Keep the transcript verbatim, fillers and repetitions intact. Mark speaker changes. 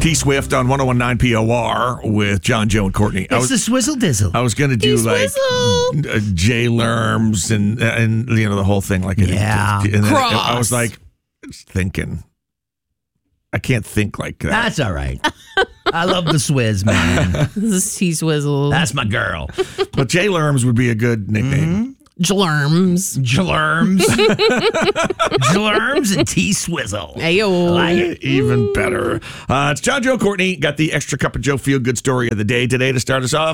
Speaker 1: T Swift on one oh one point nine P O R with John, Joe, and Courtney.
Speaker 2: It's
Speaker 1: I was,
Speaker 2: the Swizzle Dizzle.
Speaker 1: I was going to do like uh, J Lerms and and you know the whole thing like
Speaker 2: Yeah.
Speaker 1: and then
Speaker 3: Cross.
Speaker 1: I was like just thinking. I can't think like that.
Speaker 2: That's all right. I love the Swizz, man.
Speaker 3: This is T Swizzle.
Speaker 2: That's my girl.
Speaker 1: But J Lerms would be a good nickname.
Speaker 3: Jlerms.
Speaker 2: Jlerms. Jlerms and T Swizzle.
Speaker 3: Ayo.
Speaker 2: Like it.
Speaker 1: Even better. Uh, it's John, Joe, Courtney. Got the extra cup of Joe Feel Good story of the day today to start us off.